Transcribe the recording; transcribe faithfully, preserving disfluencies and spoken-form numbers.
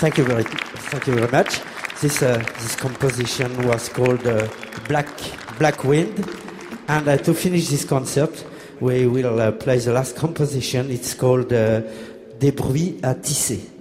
Thank you very, thank you very much. This uh, this composition was called uh, Black Black Wind, and uh, to finish this concert, we will uh, play the last composition. It's called uh, Des bruits à tisser.